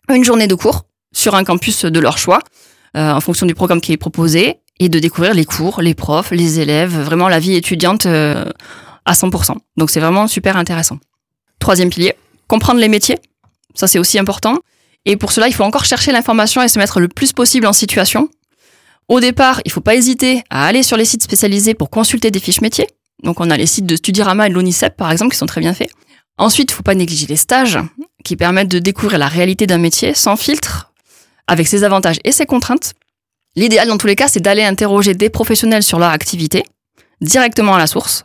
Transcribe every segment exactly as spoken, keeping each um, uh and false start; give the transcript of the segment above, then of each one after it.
une journée de cours sur un campus de leur choix, euh, en fonction du programme qui est proposé, et de découvrir les cours, les profs, les élèves, vraiment la vie étudiante euh, à cent pour cent. Donc c'est vraiment super intéressant. Troisième pilier, comprendre les métiers. Ça, c'est aussi important. Et pour cela, il faut encore chercher l'information et se mettre le plus possible en situation. Au départ, il ne faut pas hésiter à aller sur les sites spécialisés pour consulter des fiches métiers. Donc, on a les sites de Studirama et de l'ONICEP, par exemple, qui sont très bien faits. Ensuite, il ne faut pas négliger les stages qui permettent de découvrir la réalité d'un métier sans filtre, avec ses avantages et ses contraintes. L'idéal, dans tous les cas, c'est d'aller interroger des professionnels sur leur activité, directement à la source.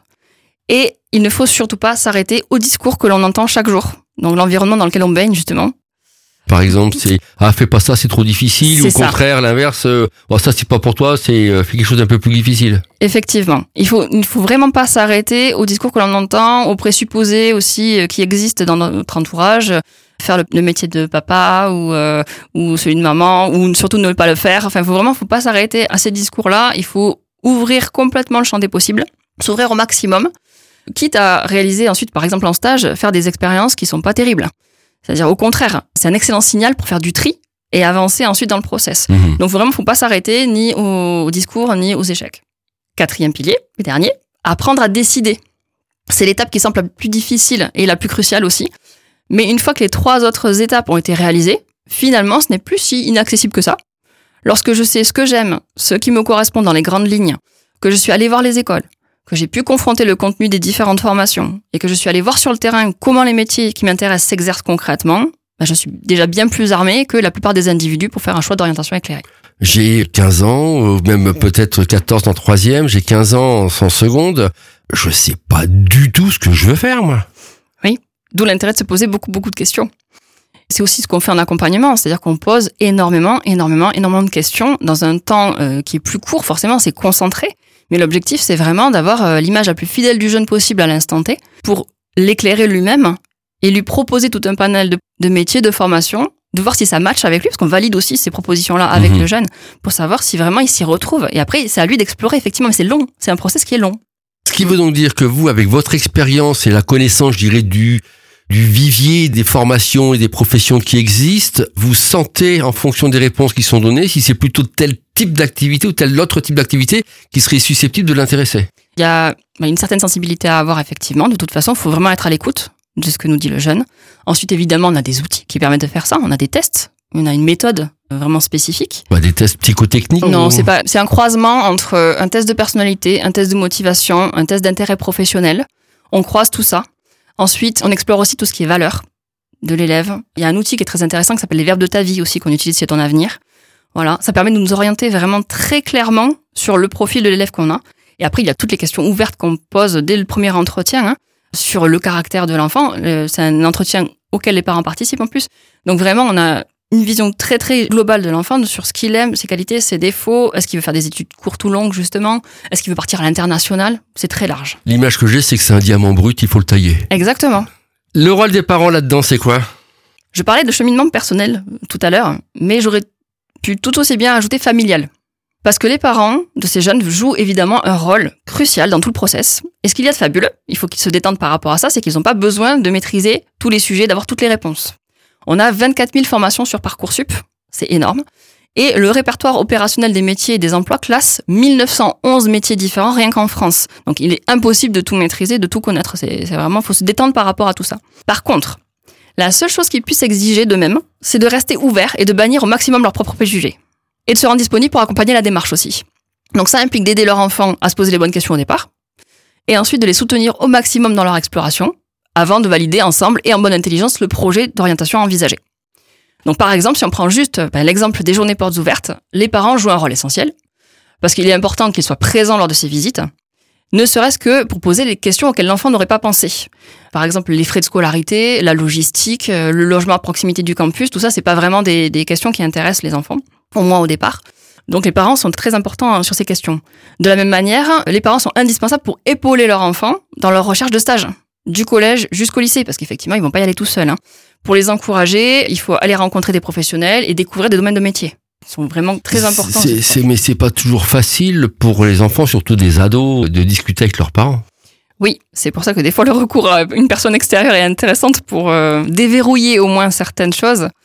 Et il ne faut surtout pas s'arrêter au discours que l'on entend chaque jour. Donc, l'environnement dans lequel on baigne, justement. Par exemple, c'est « Ah, fais pas ça, c'est trop difficile » ou au contraire, l'inverse, euh, oh, « Ça, c'est pas pour toi, c'est euh, fais quelque chose d'un peu plus difficile ». Effectivement. Il faut, il faut vraiment pas s'arrêter au discours que l'on entend, aux présupposés aussi euh, qui existent dans notre entourage. Faire le, le métier de papa ou, euh, ou celui de maman, ou surtout ne pas le faire. Enfin, faut vraiment, faut pas s'arrêter à ces discours-là. Il faut ouvrir complètement le champ des possibles, s'ouvrir au maximum, quitte à réaliser ensuite, par exemple en stage, faire des expériences qui sont pas terribles. C'est-à-dire, au contraire, c'est un excellent signal pour faire du tri et avancer ensuite dans le process. Mmh. Donc, vraiment, faut pas s'arrêter ni au discours, ni aux échecs. Quatrième pilier, le dernier, apprendre à décider. C'est l'étape qui semble la plus difficile et la plus cruciale aussi. Mais une fois que les trois autres étapes ont été réalisées, finalement, ce n'est plus si inaccessible que ça. Lorsque je sais ce que j'aime, ce qui me correspond dans les grandes lignes, que je suis allé voir les écoles, que j'ai pu confronter le contenu des différentes formations et que je suis allé voir sur le terrain comment les métiers qui m'intéressent s'exercent concrètement, ben je suis déjà bien plus armé que la plupart des individus pour faire un choix d'orientation éclairé. J'ai quinze ans, même peut-être quatorze en troisième, j'ai quinze ans en seconde. Je sais pas du tout ce que je veux faire, moi. Oui, d'où l'intérêt de se poser beaucoup, beaucoup de questions. C'est aussi ce qu'on fait en accompagnement, c'est-à-dire qu'on pose énormément, énormément, énormément de questions dans un temps euh, qui est plus court, forcément, c'est concentré. Mais l'objectif, c'est vraiment d'avoir euh, l'image la plus fidèle du jeune possible à l'instant T pour l'éclairer lui-même et lui proposer tout un panel de, de métiers, de formations, de voir si ça matche avec lui, parce qu'on valide aussi ces propositions-là avec mmh. le jeune pour savoir si vraiment il s'y retrouve. Et après, c'est à lui d'explorer, effectivement, mais c'est long, c'est un process qui est long. Ce qui veut donc dire que vous, avec votre expérience et la connaissance, je dirais, du... du vivier des formations et des professions qui existent, vous sentez en fonction des réponses qui sont données si c'est plutôt tel type d'activité ou tel autre type d'activité qui serait susceptible de l'intéresser. Il y a une certaine sensibilité à avoir effectivement, de toute façon, il faut vraiment être à l'écoute de ce que nous dit le jeune. Ensuite, évidemment, on a des outils qui permettent de faire ça, on a des tests, on a une méthode vraiment spécifique. Bah, des tests psychotechniques? Non, ou... c'est pas, c'est un croisement entre un test de personnalité, un test de motivation, un test d'intérêt professionnel. On croise tout ça. Ensuite, on explore aussi tout ce qui est valeur de l'élève. Il y a un outil qui est très intéressant qui s'appelle les verbes de ta vie aussi, qu'on utilise chez Ton Avenir. Voilà, ça permet de nous orienter vraiment très clairement sur le profil de l'élève qu'on a. Et après, il y a toutes les questions ouvertes qu'on pose dès le premier entretien hein, sur le caractère de l'enfant. C'est un entretien auquel les parents participent en plus. Donc vraiment, on a une vision très très globale de l'enfant sur ce qu'il aime, ses qualités, ses défauts. Est-ce qu'il veut faire des études courtes ou longues justement? Est-ce qu'il veut partir à l'international? C'est très large. L'image que j'ai, c'est que c'est un diamant brut, il faut le tailler. Exactement. Le rôle des parents là-dedans, c'est quoi? Je parlais de cheminement personnel tout à l'heure, mais j'aurais pu tout aussi bien ajouter familial. Parce que les parents de ces jeunes jouent évidemment un rôle crucial dans tout le process. Et ce qu'il y a de fabuleux, il faut qu'ils se détendent par rapport à ça, c'est qu'ils n'ont pas besoin de maîtriser tous les sujets, d'avoir toutes les réponses. On a vingt-quatre mille formations sur Parcoursup, c'est énorme. Et le répertoire opérationnel des métiers et des emplois classe mille neuf cent onze métiers différents rien qu'en France. Donc il est impossible de tout maîtriser, de tout connaître. C'est, c'est vraiment, il faut se détendre par rapport à tout ça. Par contre, la seule chose qu'ils puissent exiger d'eux-mêmes, c'est de rester ouverts et de bannir au maximum leurs propres préjugés. Et de se rendre disponible pour accompagner la démarche aussi. Donc ça implique d'aider leur enfant à se poser les bonnes questions au départ, et ensuite de les soutenir au maximum dans leur exploration, avant de valider ensemble et en bonne intelligence le projet d'orientation envisagé. Donc par exemple, si on prend juste ben, l'exemple des journées portes ouvertes, les parents jouent un rôle essentiel, parce qu'il est important qu'ils soient présents lors de ces visites, ne serait-ce que pour poser les questions auxquelles l'enfant n'aurait pas pensé. Par exemple, les frais de scolarité, la logistique, le logement à proximité du campus, tout ça, c'est pas vraiment des, des questions qui intéressent les enfants, au moins au départ. Donc les parents sont très importants sur ces questions. De la même manière, les parents sont indispensables pour épauler leur enfant dans leur recherche de stage, du collège jusqu'au lycée, parce qu'effectivement, ils vont pas y aller tout seuls. Hein. Pour les encourager, il faut aller rencontrer des professionnels et découvrir des domaines de métier. Ils sont vraiment très importants. C'est, c'est, mais c'est pas toujours facile pour les enfants, surtout des ados, de discuter avec leurs parents. Oui, c'est pour ça que des fois le recours à une personne extérieure est intéressante pour euh, déverrouiller au moins certaines choses.